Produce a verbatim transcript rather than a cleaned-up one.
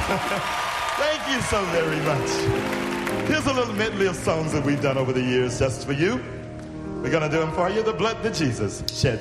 Thank you so very much. Here's a little medley of songs that we've done over the years just for you. We're going to do them for you. The blood that Jesus shed.